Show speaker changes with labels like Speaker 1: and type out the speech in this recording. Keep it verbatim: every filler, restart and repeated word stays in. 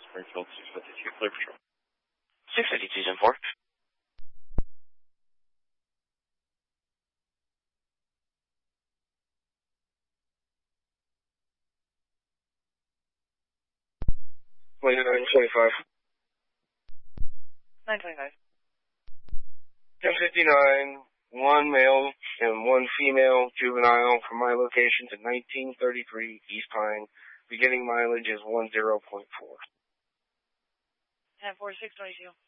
Speaker 1: Springfield six fifty-two, clear patrol.
Speaker 2: six fifty-two, ten four.
Speaker 3: nine twenty-five.
Speaker 4: nine twenty-five.
Speaker 3: ten fifty-nine, one male and one female juvenile from my location to nineteen thirty-three East Pine. Beginning mileage is ten point four.
Speaker 4: ten four, six twenty-two.